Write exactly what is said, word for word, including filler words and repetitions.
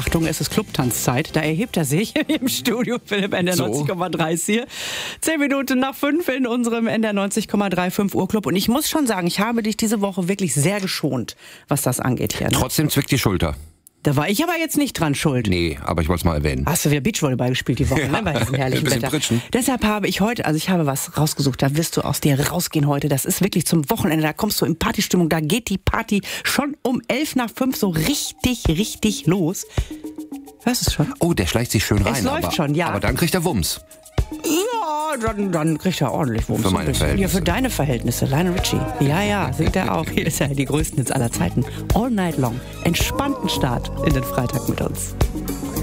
Achtung, es ist Clubtanzzeit. Da erhebt er sich im Studio. Philipp, N D R So. neunzig Komma drei ist hier. Zehn Minuten nach fünf in unserem N D R neunzig Komma drei fünf Uhr Club. Und ich muss schon sagen, ich habe dich diese Woche wirklich sehr geschont, was das angeht hier. Ne? Trotzdem zwickt die Schulter. Da war ich aber jetzt nicht dran schuld. Nee, aber ich wollte es mal erwähnen. Hast du wieder Beachvolleyball gespielt die Woche, ne, bei diesem herrlichen ein bisschen Wetter. pritschen. Deshalb habe ich heute, also ich habe was rausgesucht, da wirst du aus dir rausgehen heute. Das ist wirklich zum Wochenende, da kommst du in Partystimmung, da geht die Party schon um elf nach fünf so richtig, richtig los. Hörst du es schon? Oh, der schleicht sich schön rein. Es läuft aber, schon, ja. Aber dann kriegt er Wumms. Ja, dann, dann kriegt er ordentlich Wumms. Für meine Ja, Verhältnisse. für deine Verhältnisse. Lionel Richie. Ja, ja, singt er auch. Hier ist ja die größten Hits aller Zeiten. All night long. Entspannten Start in den Freitag mit uns.